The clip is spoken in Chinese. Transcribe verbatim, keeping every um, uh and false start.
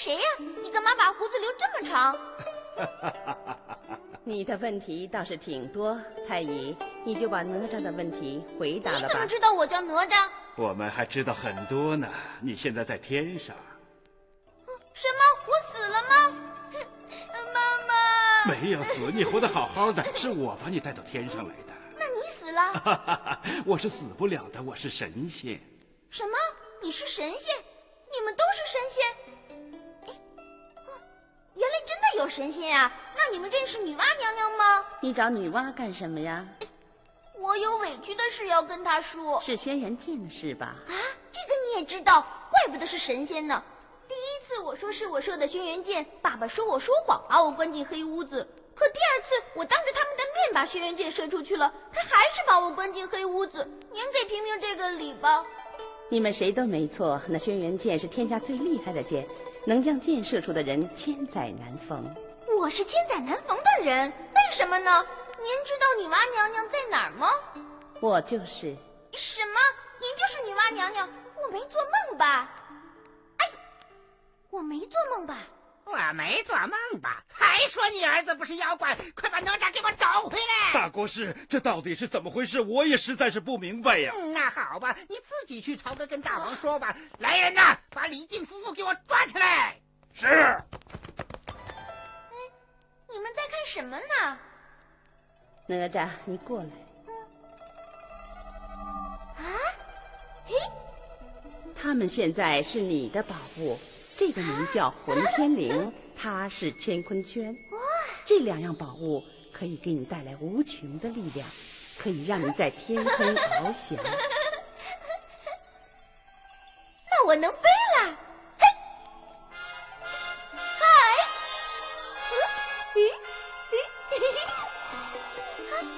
谁呀？你干嘛把胡子留这么长？ 你的问题倒是挺多，太乙，你就把哪吒的问题回答了吧。 你怎么知道我叫哪吒？ 我们还知道很多呢。你现在在天上。 什么？我死了吗？妈妈。 没有死，你活得好好的，是我把你带到天上来的。 那你死了？ 我是死不了的，我是神仙。 什么？你是神仙？你们都是神仙？哎，哦，原来真的有神仙啊！那你们认识女娲娘娘吗？ 你找女娲干什么呀？ 我有委屈的事要跟她说。 是轩辕剑的事吧？ 啊，这个你也知道，怪不得是神仙呢。第一次我说是我射的轩辕剑，爸爸说我说谎，把我关进黑屋子。可第二次我当着他们的面把轩辕剑射出去了，他还是把我关进黑屋子。您给评评这个理吧。 你们谁都没错，那轩辕剑是天下最厉害的剑，能将剑射出的人千载难逢。 我是千载难逢的人，为什么呢？您知道女娲娘娘在哪儿吗？ 我就是。 什么？您就是女娲娘娘？我没做梦吧？哎，我没做梦吧？ 我没做梦吧？还说你儿子不是妖怪？快把哪吒给我找回来！ 大国师，这到底是怎么回事？我也实在是不明白呀。 嗯、那好吧，你自己去朝歌跟大王说吧。来人呐，把李靖夫妇给我抓起来！ 是。 哎，你们在看什么呢？ 哪吒，你过来。 嗯。啊？嘿。 他们现在是你的宝物。这个名叫混天绫，它是乾坤圈。这两样宝物可以给你带来无穷的力量，可以让你在天空翱翔。 那我能飞了。